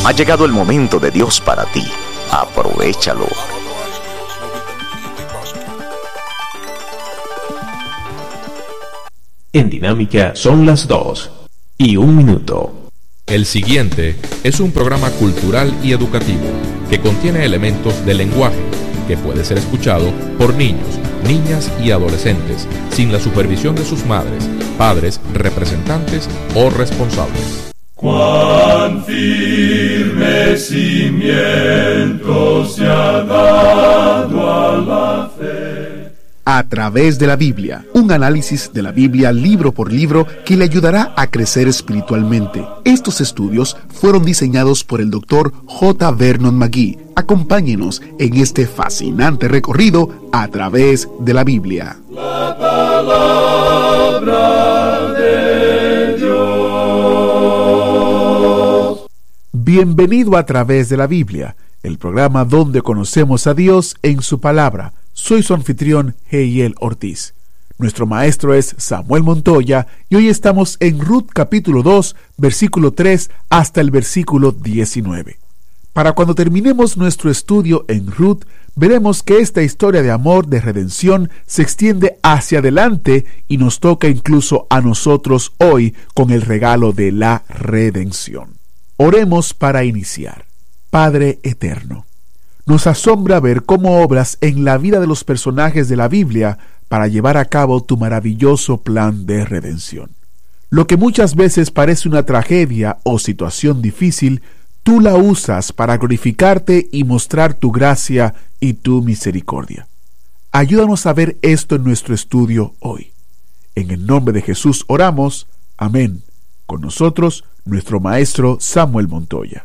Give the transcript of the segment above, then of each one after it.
Ha llegado el momento de Dios para ti. Aprovéchalo. En Dinámica son las 2:01. El siguiente es un programa cultural y educativo que contiene elementos de lenguaje que puede ser escuchado por niños, niñas y adolescentes sin la supervisión de sus madres, padres, representantes o responsables. Cuán firme cimiento se ha dado a la fe. A través de la Biblia, un análisis de la Biblia libro por libro que le ayudará a crecer espiritualmente. Estos estudios fueron diseñados por el Dr. J. Vernon McGee. Acompáñenos en este fascinante recorrido a través de la Biblia. La palabra de Dios. Bienvenido a través de la Biblia, el programa donde conocemos a Dios en su palabra. Soy su anfitrión, Heiel Ortiz. Nuestro maestro es Samuel Montoya y hoy estamos en Ruth capítulo 2, versículo 3 hasta el versículo 19. Para cuando terminemos nuestro estudio en Ruth, veremos que esta historia de amor, de redención, se extiende hacia adelante y nos toca incluso a nosotros hoy con el regalo de la redención. Oremos para iniciar. Padre eterno, nos asombra ver cómo obras en la vida de los personajes de la Biblia para llevar a cabo tu maravilloso plan de redención. Lo que muchas veces parece una tragedia o situación difícil, tú la usas para glorificarte y mostrar tu gracia y tu misericordia. Ayúdanos a ver esto en nuestro estudio hoy. En el nombre de Jesús oramos. Amén. Con nosotros, nuestro maestro Samuel Montoya.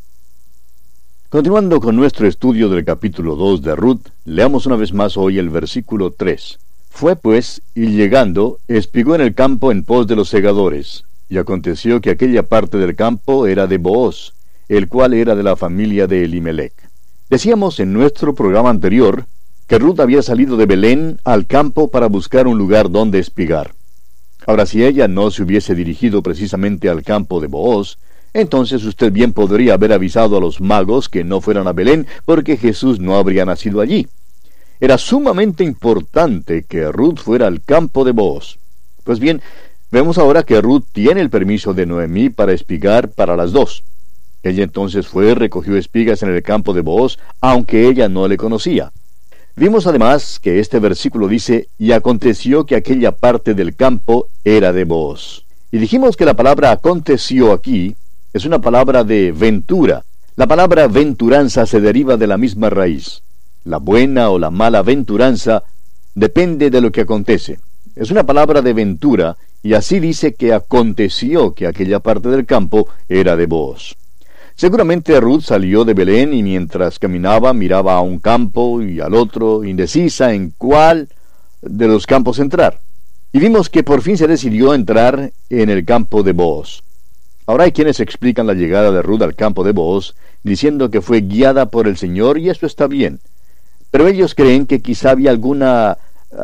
Continuando con nuestro estudio del capítulo 2 de Ruth, leamos una vez más hoy el versículo 3. Fue pues, y llegando, espigó en el campo en pos de los segadores. Y aconteció que aquella parte del campo era de Booz, el cual era de la familia de Elimelech. Decíamos en nuestro programa anterior que Ruth había salido de Belén al campo para buscar un lugar donde espigar. Ahora, si ella no se hubiese dirigido precisamente al campo de Booz, entonces usted bien podría haber avisado a los magos que no fueran a Belén, porque Jesús no habría nacido allí. Era sumamente importante que Ruth fuera al campo de Booz. Pues bien, vemos ahora que Ruth tiene el permiso de Noemí para espigar para las dos. Ella entonces fue, recogió espigas en el campo de Booz, aunque ella no le conocía. Vimos además que este versículo dice, y aconteció que aquella parte del campo era de Booz. Y dijimos que la palabra aconteció aquí es una palabra de ventura. La palabra venturanza se deriva de la misma raíz. La buena o la mala aventuranza depende de lo que acontece. Es una palabra de ventura, y así dice que aconteció que aquella parte del campo era de Booz. Seguramente Ruth salió de Belén y mientras caminaba miraba a un campo y al otro, indecisa en cuál de los campos entrar. Y vimos que por fin se decidió entrar en el campo de Booz. Ahora hay quienes explican la llegada de Ruth al campo de Booz diciendo que fue guiada por el Señor, y eso está bien. Pero ellos creen que quizá había alguna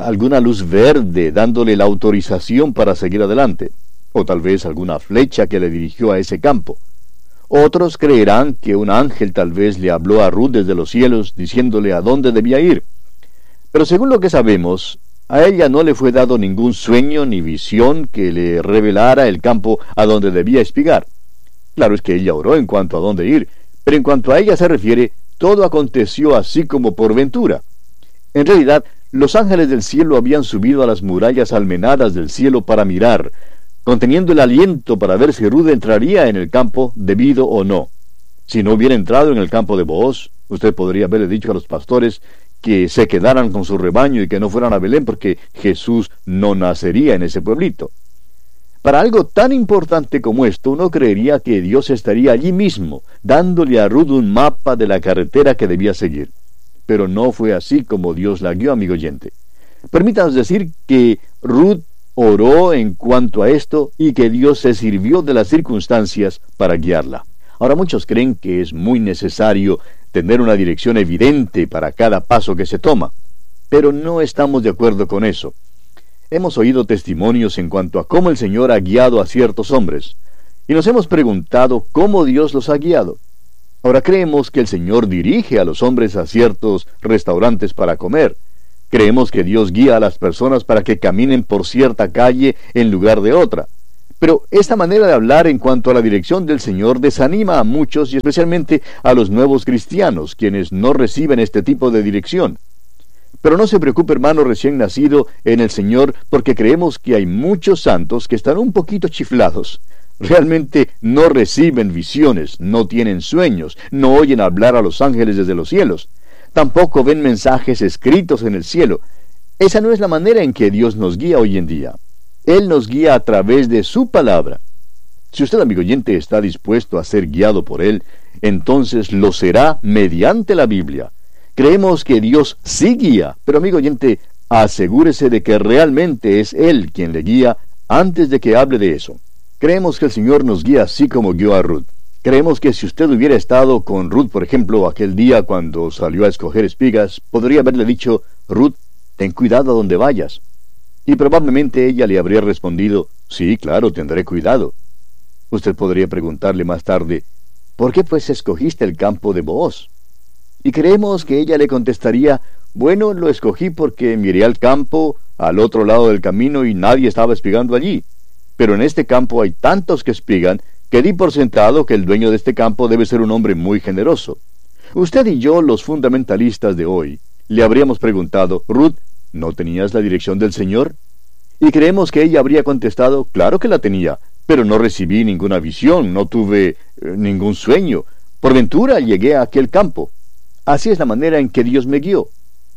luz verde dándole la autorización para seguir adelante, o tal vez alguna flecha que le dirigió a ese campo. Otros creerán que un ángel tal vez le habló a Ruth desde los cielos diciéndole a dónde debía ir. Pero según lo que sabemos, a ella no le fue dado ningún sueño ni visión que le revelara el campo a donde debía espigar. Claro es que ella oró en cuanto a dónde ir, pero en cuanto a ella se refiere, todo aconteció así como por ventura. En realidad, los ángeles del cielo habían subido a las murallas almenadas del cielo para mirar, conteniendo el aliento para ver si Ruth entraría en el campo debido o no. Si no hubiera entrado en el campo de Booz, usted podría haberle dicho a los pastores que se quedaran con su rebaño y que no fueran a Belén, porque Jesús no nacería en ese pueblito. Para algo tan importante como esto, uno creería que Dios estaría allí mismo, dándole a Ruth un mapa de la carretera que debía seguir. Pero no fue así como Dios la guió, amigo oyente. Permítanos decir que Ruth oró en cuanto a esto y que Dios se sirvió de las circunstancias para guiarla. Ahora, muchos creen que es muy necesario tener una dirección evidente para cada paso que se toma, pero no estamos de acuerdo con eso. Hemos oído testimonios en cuanto a cómo el Señor ha guiado a ciertos hombres, y nos hemos preguntado cómo Dios los ha guiado. Ahora creemos que el Señor dirige a los hombres a ciertos restaurantes para comer. Creemos que Dios guía a las personas para que caminen por cierta calle en lugar de otra. Pero esta manera de hablar en cuanto a la dirección del Señor desanima a muchos y especialmente a los nuevos cristianos, quienes no reciben este tipo de dirección. Pero no se preocupe, hermano recién nacido en el Señor, porque creemos que hay muchos santos que están un poquito chiflados. Realmente no reciben visiones, no tienen sueños, no oyen hablar a los ángeles desde los cielos. Tampoco ven mensajes escritos en el cielo. Esa no es la manera en que Dios nos guía hoy en día. Él nos guía a través de su palabra. Si usted, amigo oyente, está dispuesto a ser guiado por Él, entonces lo será mediante la Biblia. Creemos que Dios sí guía, pero, amigo oyente, asegúrese de que realmente es Él quien le guía antes de que hable de eso. Creemos que el Señor nos guía así como guió a Ruth. Creemos que si usted hubiera estado con Ruth, por ejemplo, aquel día cuando salió a escoger espigas, podría haberle dicho: Ruth, ten cuidado a donde vayas. Y probablemente ella le habría respondido: sí, claro, tendré cuidado. Usted podría preguntarle más tarde: ¿por qué pues escogiste el campo de Booz? Y creemos que ella le contestaría: bueno, lo escogí porque miré al campo al otro lado del camino y nadie estaba espigando allí. Pero en este campo hay tantos que espigan que di por sentado que el dueño de este campo debe ser un hombre muy generoso. Usted y yo, los fundamentalistas de hoy, le habríamos preguntado: Ruth, ¿no tenías la dirección del Señor? Y creemos que ella habría contestado: claro que la tenía, pero no recibí ninguna visión, no tuve ningún sueño. Por ventura llegué a aquel campo. Así es la manera en que Dios me guió.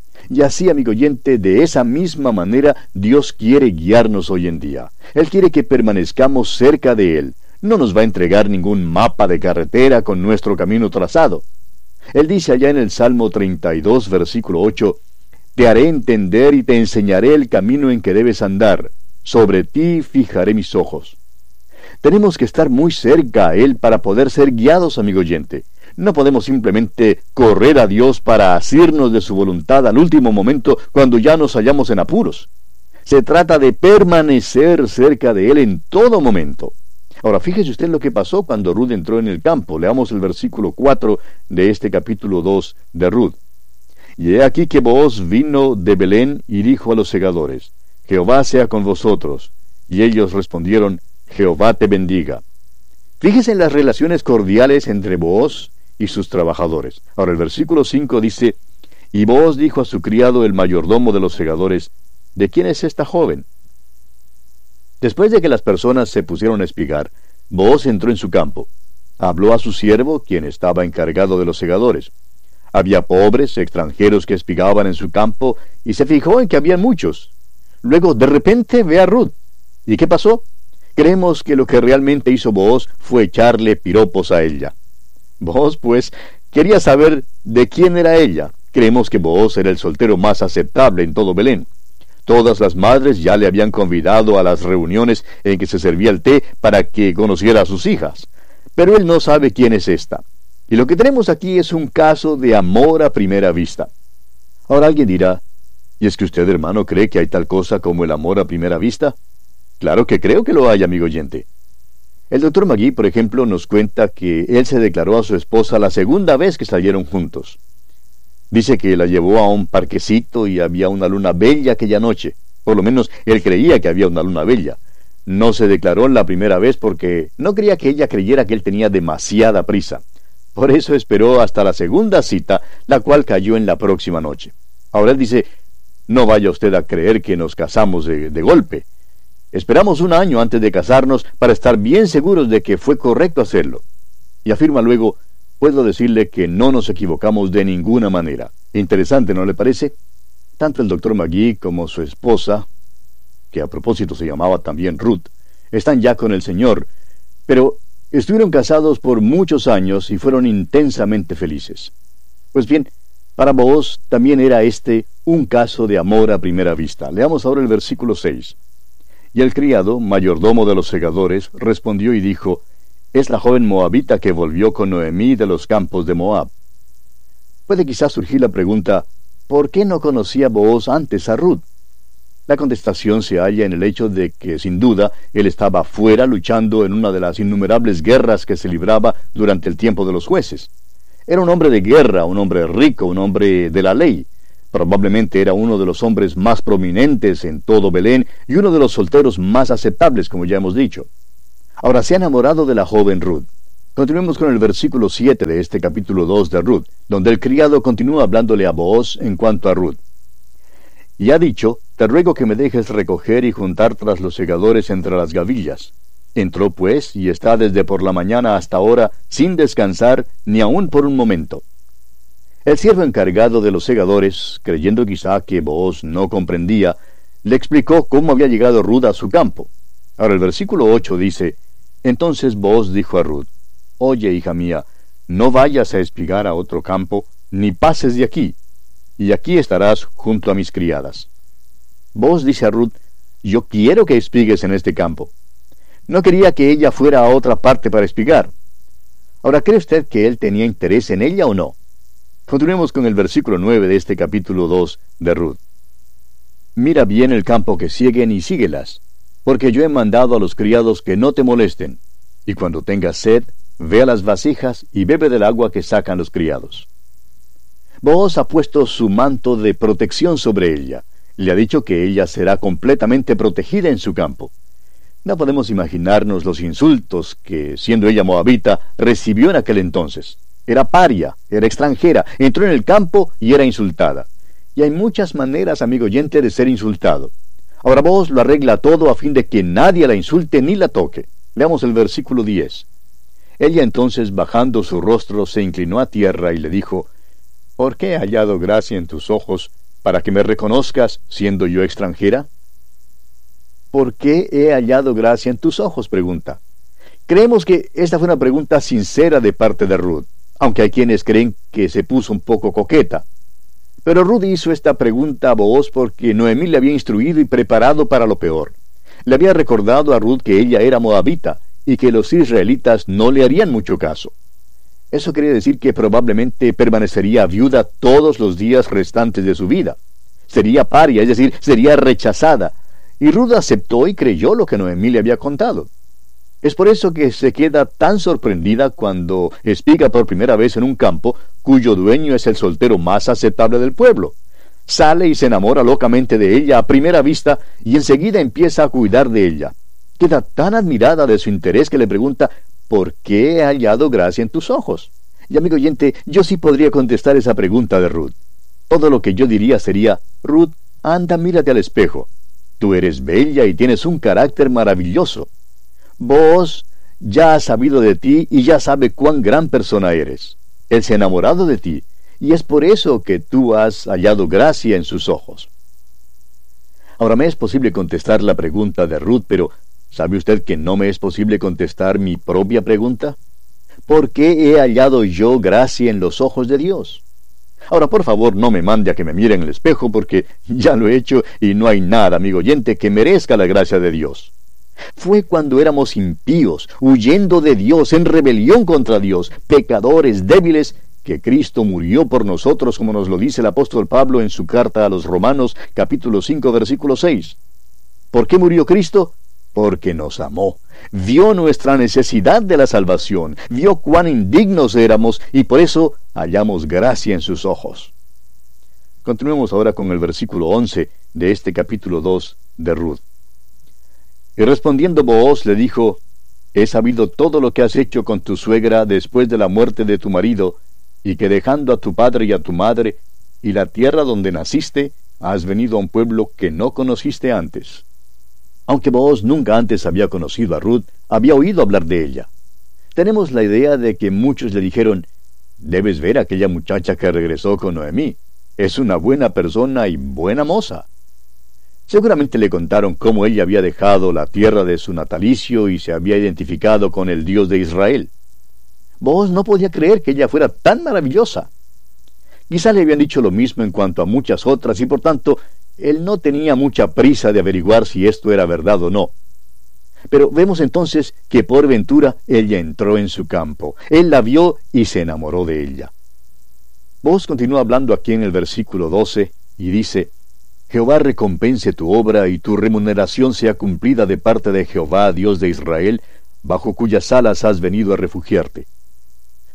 Y así, amigo oyente, de esa misma manera Dios quiere guiarnos hoy en día. Él quiere que permanezcamos cerca de Él. No nos va a entregar ningún mapa de carretera con nuestro camino trazado. Él dice allá en el Salmo 32, versículo 8: te haré entender y te enseñaré el camino en que debes andar. Sobre ti fijaré mis ojos. Tenemos que estar muy cerca a Él para poder ser guiados, amigo oyente. No podemos simplemente correr a Dios para asirnos de su voluntad al último momento cuando ya nos hallamos en apuros. Se trata de permanecer cerca de Él en todo momento. Ahora, fíjese usted lo que pasó cuando Ruth entró en el campo. Leamos el versículo 4 de este capítulo 2 de Ruth. Y he aquí que Booz vino de Belén y dijo a los segadores: Jehová sea con vosotros. Y ellos respondieron: Jehová te bendiga. Fíjese en las relaciones cordiales entre Booz y sus trabajadores. Ahora el versículo 5 dice: y Booz dijo a su criado, el mayordomo de los segadores: ¿de quién es esta joven? Después de que las personas se pusieron a espigar, Booz entró en su campo. Habló a su siervo, quien estaba encargado de los segadores. Había pobres, extranjeros que espigaban en su campo, y se fijó en que había muchos. Luego, de repente, ve a Ruth. ¿Y qué pasó? Creemos que lo que realmente hizo Booz fue echarle piropos a ella. Booz, pues, quería saber de quién era ella. Creemos que Booz era el soltero más aceptable en todo Belén. Todas las madres ya le habían convidado a las reuniones en que se servía el té para que conociera a sus hijas. Pero él no sabe quién es esta. Y lo que tenemos aquí es un caso de amor a primera vista. Ahora alguien dirá: ¿y es que usted, hermano, cree que hay tal cosa como el amor a primera vista? Claro que creo que lo hay, amigo oyente. El doctor Magui, por ejemplo, nos cuenta que él se declaró a su esposa la segunda vez que salieron juntos. Dice que la llevó a un parquecito y había una luna bella aquella noche. Por lo menos él creía que había una luna bella. No se declaró la primera vez porque no quería que ella creyera que él tenía demasiada prisa. Por eso esperó hasta la segunda cita, la cual cayó en la próxima noche. Ahora él dice: no vaya usted a creer que nos casamos de golpe. Esperamos un año antes de casarnos para estar bien seguros de que fue correcto hacerlo. Y afirma luego: puedo decirle que no nos equivocamos de ninguna manera. Interesante, ¿no le parece? Tanto el doctor Magui como su esposa, que a propósito se llamaba también Ruth, están ya con el Señor, pero estuvieron casados por muchos años y fueron intensamente felices. Pues bien, para Booz también era este un caso de amor a primera vista. Leamos ahora el versículo 6. Y el criado, mayordomo de los segadores, respondió y dijo: es la joven moabita que volvió con Noemí de los campos de Moab. Puede quizás surgir la pregunta: ¿por qué no conocía Booz antes a Ruth? La contestación se halla en el hecho de que, sin duda, él estaba fuera luchando en una de las innumerables guerras que se libraba durante el tiempo de los jueces. Era un hombre de guerra, un hombre rico, un hombre de la ley. Probablemente era uno de los hombres más prominentes en todo Belén y uno de los solteros más aceptables, como ya hemos dicho. Ahora se ha enamorado de la joven Ruth. Continuemos con el versículo 7 de este capítulo 2 de Ruth, donde el criado continúa hablándole a Booz en cuanto a Ruth. Y ha dicho: te ruego que me dejes recoger y juntar tras los segadores entre las gavillas. Entró pues, y está desde por la mañana hasta ahora, sin descansar, ni aun por un momento. El siervo encargado de los segadores, creyendo quizá que Booz no comprendía, le explicó cómo había llegado Ruth a su campo. Ahora el versículo 8 dice: entonces Booz dijo a Ruth: oye, hija mía, no vayas a espigar a otro campo, ni pases de aquí, y aquí estarás junto a mis criadas. Booz dice a Ruth: yo quiero que espigues en este campo. No quería que ella fuera a otra parte para espigar. Ahora, ¿cree usted que él tenía interés en ella o no? Continuemos con el versículo 9 de este capítulo 2 de Ruth. Mira bien el campo que sieguen y síguelas, porque yo he mandado a los criados que no te molesten, y cuando tengas sed, ve a las vasijas y bebe del agua que sacan los criados. Booz ha puesto su manto de protección sobre ella. Le ha dicho que ella será completamente protegida en su campo. No podemos imaginarnos los insultos que, siendo ella moabita, recibió en aquel entonces. Era paria, era extranjera, entró en el campo y era insultada. Y hay muchas maneras, amigo oyente, de ser insultado. Ahora Booz lo arregla todo a fin de que nadie la insulte ni la toque. Leamos el versículo 10. Ella entonces, bajando su rostro, se inclinó a tierra y le dijo: ¿por qué he hallado gracia en tus ojos para que me reconozcas siendo yo extranjera? ¿Por qué he hallado gracia en tus ojos?, pregunta. Creemos que esta fue una pregunta sincera de parte de Ruth, aunque hay quienes creen que se puso un poco coqueta. Pero Ruth hizo esta pregunta a Booz porque Noemí le había instruido y preparado para lo peor. Le había recordado a Ruth que ella era moabita y que los israelitas no le harían mucho caso. Eso quería decir que probablemente permanecería viuda todos los días restantes de su vida. Sería paria, es decir, sería rechazada. Y Ruth aceptó y creyó lo que Noemí le había contado. Es por eso que se queda tan sorprendida cuando espiga por primera vez en un campo cuyo dueño es el soltero más aceptable del pueblo. Sale y se enamora locamente de ella a primera vista y enseguida empieza a cuidar de ella. Queda tan admirada de su interés que le pregunta: ¿por qué he hallado gracia en tus ojos? Y amigo oyente, yo sí podría contestar esa pregunta de Ruth. Todo lo que yo diría sería: Ruth, anda, mírate al espejo. Tú eres bella y tienes un carácter maravilloso. Booz ya ha sabido de ti y ya sabe cuán gran persona eres. Él se ha enamorado de ti, y es por eso que tú has hallado gracia en sus ojos. Ahora me es posible contestar la pregunta de Ruth, pero ¿sabe usted que no me es posible contestar mi propia pregunta? ¿Por qué he hallado yo gracia en los ojos de Dios? Ahora, por favor, no me mande a que me mire en el espejo, porque ya lo he hecho y no hay nada, amigo oyente, que merezca la gracia de Dios. Fue cuando éramos impíos, huyendo de Dios, en rebelión contra Dios, pecadores, débiles, que Cristo murió por nosotros, como nos lo dice el apóstol Pablo en su carta a los Romanos, capítulo 5, versículo 6. ¿Por qué murió Cristo? Porque nos amó. Vio nuestra necesidad de la salvación, vio cuán indignos éramos, y por eso hallamos gracia en sus ojos. Continuemos ahora con el versículo 11 de este capítulo 2 de Ruth. Y respondiendo Booz le dijo: he sabido todo lo que has hecho con tu suegra después de la muerte de tu marido, y que dejando a tu padre y a tu madre, y la tierra donde naciste, has venido a un pueblo que no conociste antes. Aunque Booz nunca antes había conocido a Ruth, había oído hablar de ella. Tenemos la idea de que muchos le dijeron: debes ver a aquella muchacha que regresó con Noemí. Es una buena persona y buena moza. Seguramente le contaron cómo ella había dejado la tierra de su natalicio y se había identificado con el Dios de Israel. Booz no podía creer que ella fuera tan maravillosa. Quizá le habían dicho lo mismo en cuanto a muchas otras, y por tanto él no tenía mucha prisa de averiguar si esto era verdad o no. Pero vemos entonces que por ventura ella entró en su campo. Él la vio y se enamoró de ella. Booz continúa hablando aquí en el versículo 12 y dice: Jehová recompense tu obra y tu remuneración sea cumplida de parte de Jehová, Dios de Israel, bajo cuyas alas has venido a refugiarte.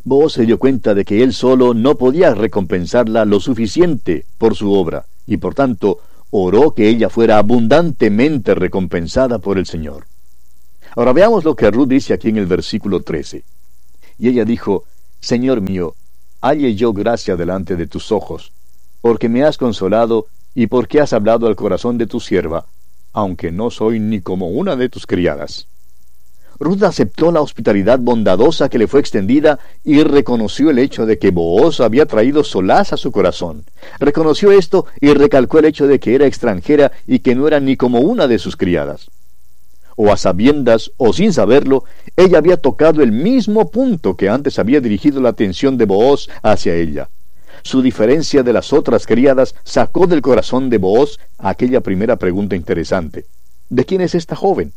Booz se dio cuenta de que él solo no podía recompensarla lo suficiente por su obra, y por tanto oró que ella fuera abundantemente recompensada por el Señor. Ahora veamos lo que Ruth dice aquí en el versículo 13. Y ella dijo: Señor mío, halle yo gracia delante de tus ojos, porque me has consolado y porque has hablado al corazón de tu sierva, aunque no soy ni como una de tus criadas. Ruth aceptó la hospitalidad bondadosa que le fue extendida y reconoció el hecho de que Booz había traído solaz a su corazón. Reconoció esto y recalcó el hecho de que era extranjera y que no era ni como una de sus criadas. O a sabiendas o sin saberlo, ella había tocado el mismo punto que antes había dirigido la atención de Booz hacia ella. Su diferencia de las otras criadas sacó del corazón de Booz aquella primera pregunta interesante: ¿de quién es esta joven?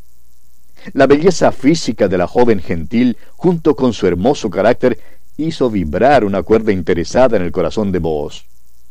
La belleza física de la joven gentil, junto con su hermoso carácter, hizo vibrar una cuerda interesada en el corazón de Booz.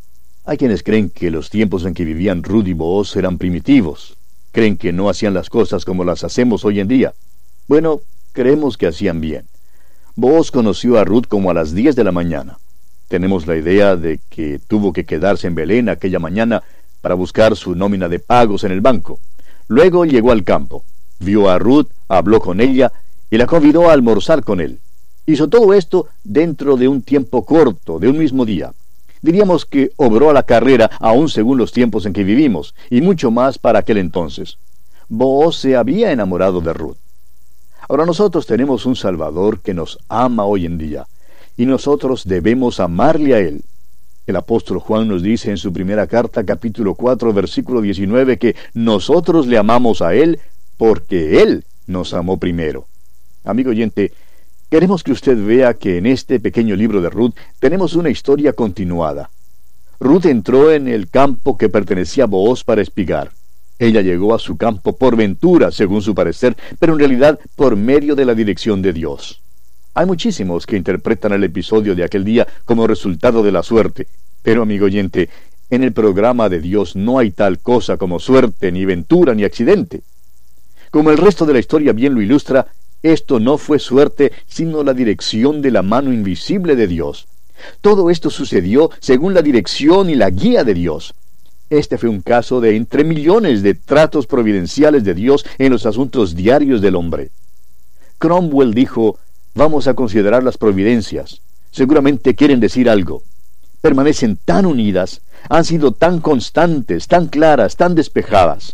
Hay quienes creen que los tiempos en que vivían Ruth y Booz eran primitivos. Creen que no hacían las cosas como las hacemos hoy en día. Bueno, creemos que hacían bien. Booz conoció a Ruth como a las 10 de la mañana. Tenemos la idea de que tuvo que quedarse en Belén aquella mañana para buscar su nómina de pagos en el banco. Luego llegó al campo. Vio a Ruth, habló con ella y la convidó a almorzar con él. Hizo todo esto dentro de un tiempo corto, de un mismo día. Diríamos que obró a la carrera, aún según los tiempos en que vivimos, y mucho más para aquel entonces. Booz se había enamorado de Ruth. Ahora nosotros tenemos un Salvador que nos ama hoy en día, y nosotros debemos amarle a Él. El apóstol Juan nos dice en su primera carta, capítulo 4, versículo 19, que nosotros le amamos a Él porque Él nos amó primero. Amigo oyente, queremos que usted vea que en este pequeño libro de Ruth tenemos una historia continuada. Ruth entró en el campo que pertenecía a Booz para espigar. Ella llegó a su campo por ventura, según su parecer, pero en realidad por medio de la dirección de Dios. Hay muchísimos que interpretan el episodio de aquel día como resultado de la suerte, pero amigo oyente, en el programa de Dios no hay tal cosa como suerte, ni ventura, ni accidente. Como el resto de la historia bien lo ilustra, esto no fue suerte, sino la dirección de la mano invisible de Dios. Todo esto sucedió según la dirección y la guía de Dios. Este fue un caso de entre millones de tratos providenciales de Dios en los asuntos diarios del hombre. Cromwell dijo: vamos a considerar las providencias. Seguramente quieren decir algo. Permanecen tan unidas, han sido tan constantes, tan claras, tan despejadas.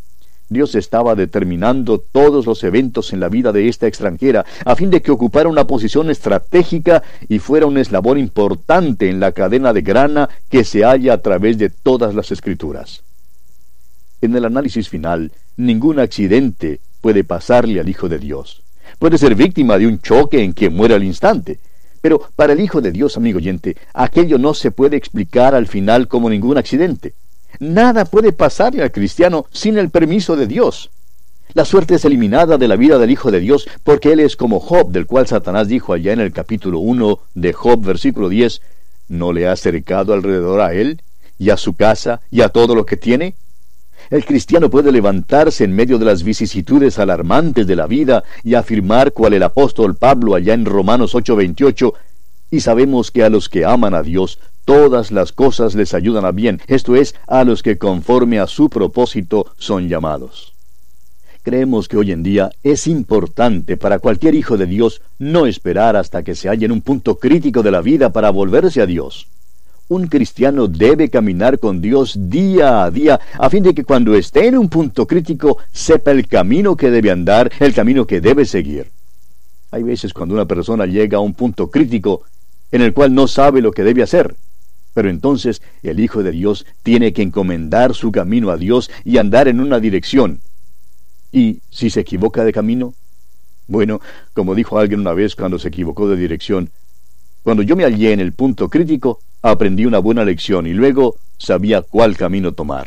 Dios estaba determinando todos los eventos en la vida de esta extranjera a fin de que ocupara una posición estratégica y fuera un eslabón importante en la cadena de grana que se halla a través de todas las Escrituras. En el análisis final, ningún accidente puede pasarle al Hijo de Dios. Puede ser víctima de un choque en que muere al instante, pero para el Hijo de Dios, amigo oyente, aquello no se puede explicar al final como ningún accidente. Nada puede pasarle al cristiano sin el permiso de Dios. La suerte es eliminada de la vida del Hijo de Dios porque él es como Job, del cual Satanás dijo allá en el capítulo 1 de Job, versículo 10, ¿no le ha cercado alrededor a él, y a su casa, y a todo lo que tiene? El cristiano puede levantarse en medio de las vicisitudes alarmantes de la vida y afirmar cual el apóstol Pablo allá en Romanos 8:28, y sabemos que a los que aman a Dios, todas las cosas les ayudan a bien, esto es, a los que conforme a su propósito son llamados. Creemos que hoy en día es importante para cualquier hijo de Dios no esperar hasta que se halle en un punto crítico de la vida para volverse a Dios. Un cristiano debe caminar con Dios día a día, a fin de que cuando esté en un punto crítico, sepa el camino que debe andar, el camino que debe seguir. Hay veces cuando una persona llega a un punto crítico, en el cual no sabe lo que debe hacer. Pero entonces el Hijo de Dios tiene que encomendar su camino a Dios y andar en una dirección. ¿Y si se equivoca de camino? Bueno, como dijo alguien una vez cuando se equivocó de dirección, cuando yo me hallé en el punto crítico, aprendí una buena lección y luego sabía cuál camino tomar.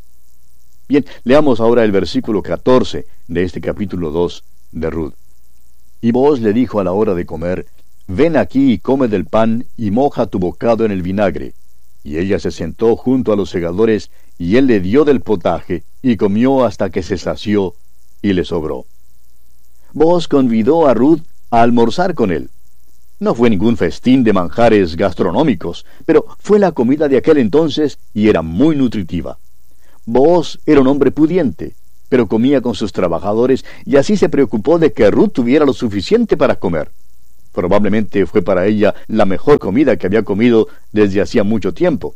Bien, leamos ahora el versículo 14 de este capítulo 2 de Ruth. Y Booz le dijo a la hora de comer: ven aquí y come del pan y moja tu bocado en el vinagre. Y ella se sentó junto a los segadores, y él le dio del potaje, y comió hasta que se sació, y le sobró. Booz convidó a Ruth a almorzar con él. No fue ningún festín de manjares gastronómicos, pero fue la comida de aquel entonces y era muy nutritiva. Booz era un hombre pudiente, pero comía con sus trabajadores y así se preocupó de que Ruth tuviera lo suficiente para comer. Probablemente fue para ella la mejor comida que había comido desde hacía mucho tiempo.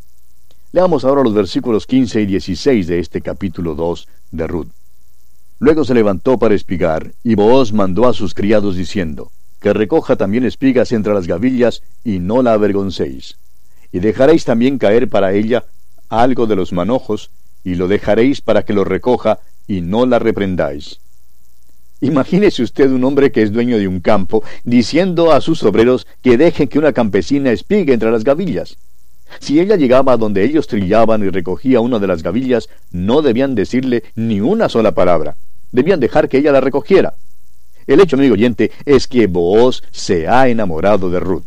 Leamos ahora los versículos 15 y 16 de este capítulo 2 de Ruth. Luego se levantó para espigar, y Booz mandó a sus criados diciendo, que recoja también espigas entre las gavillas, y no la avergoncéis. Y dejaréis también caer para ella algo de los manojos, y lo dejaréis para que lo recoja, y no la reprendáis. Imagínese usted un hombre que es dueño de un campo, diciendo a sus obreros que dejen que una campesina espigue entre las gavillas. Si ella llegaba a donde ellos trillaban y recogía una de las gavillas, no debían decirle ni una sola palabra. Debían dejar que ella la recogiera. El hecho, amigo oyente, es que Booz se ha enamorado de Ruth.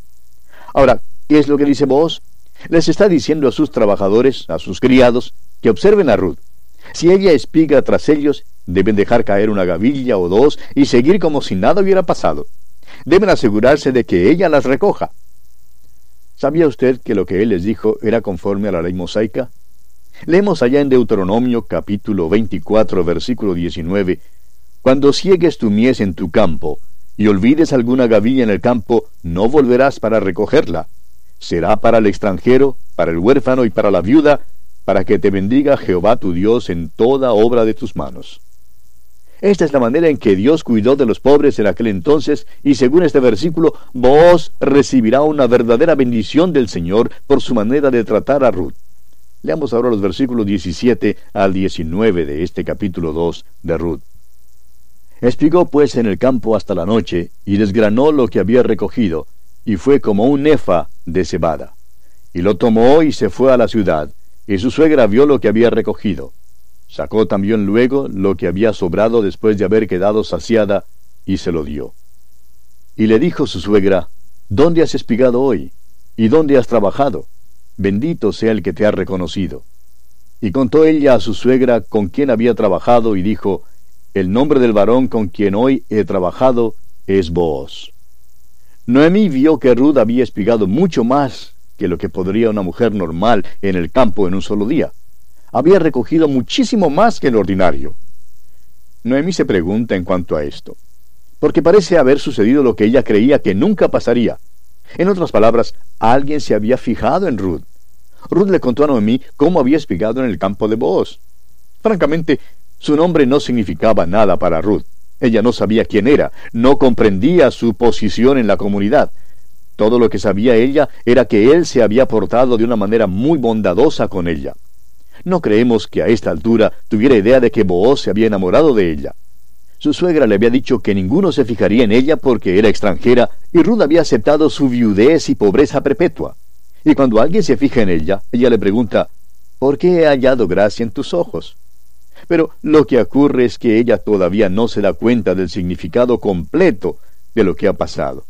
Ahora, ¿qué es lo que dice Booz? Les está diciendo a sus trabajadores, a sus criados, que observen a Ruth. Si ella espiga tras ellos, deben dejar caer una gavilla o dos y seguir como si nada hubiera pasado. Deben asegurarse de que ella las recoja. ¿Sabía usted que lo que él les dijo era conforme a la ley mosaica? Leemos allá en Deuteronomio capítulo 24, versículo 19, Cuando ciegues tu mies en tu campo, y olvides alguna gavilla en el campo, no volverás para recogerla. Será para el extranjero, para el huérfano y para la viuda, para que te bendiga Jehová tu Dios en toda obra de tus manos. Esta es la manera en que Dios cuidó de los pobres en aquel entonces, y según este versículo, Booz recibirá una verdadera bendición del Señor por su manera de tratar a Ruth. Leamos ahora los versículos 17 al 19 de este capítulo 2 de Ruth. Espigó pues en el campo hasta la noche, y desgranó lo que había recogido, y fue como un efa de cebada. Y lo tomó y se fue a la ciudad, y su suegra vio lo que había recogido. Sacó también luego lo que había sobrado después de haber quedado saciada, y se lo dio. Y le dijo su suegra, ¿dónde has espigado hoy? ¿Y dónde has trabajado? Bendito sea el que te ha reconocido. Y contó ella a su suegra con quien había trabajado, y dijo, el nombre del varón con quien hoy he trabajado es Booz. Noemí vio que Ruth había espigado mucho más que lo que podría una mujer normal en el campo en un solo día. Había recogido muchísimo más que lo ordinario. Noemí se pregunta en cuanto a esto, porque parece haber sucedido lo que ella creía que nunca pasaría. En otras palabras, alguien se había fijado en Ruth. Ruth le contó a Noemí cómo había espigado en el campo de Booz. Francamente, su nombre no significaba nada para Ruth. Ella no sabía quién era, no comprendía su posición en la comunidad. Todo lo que sabía ella era que él se había portado de una manera muy bondadosa con ella. No creemos que a esta altura tuviera idea de que Booz se había enamorado de ella. Su suegra le había dicho que ninguno se fijaría en ella porque era extranjera, y Ruth había aceptado su viudez y pobreza perpetua. Y cuando alguien se fija en ella, ella le pregunta, ¿por qué he hallado gracia en tus ojos? Pero lo que ocurre es que ella todavía no se da cuenta del significado completo de lo que ha pasado.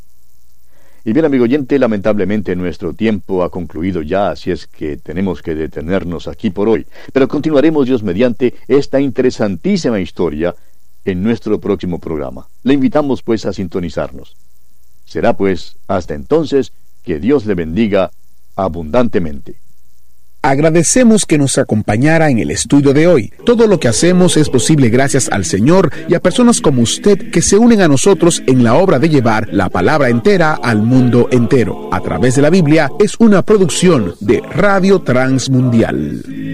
Y bien, amigo oyente, lamentablemente nuestro tiempo ha concluido ya, así es que tenemos que detenernos aquí por hoy. Pero continuaremos, Dios mediante, esta interesantísima historia en nuestro próximo programa. Le invitamos pues a sintonizarnos. Será pues hasta entonces que Dios le bendiga abundantemente. Agradecemos que nos acompañara en el estudio de hoy. Todo lo que hacemos es posible gracias al Señor y a personas como usted que se unen a nosotros en la obra de llevar la palabra entera al mundo entero. A través de la Biblia es una producción de Radio Transmundial.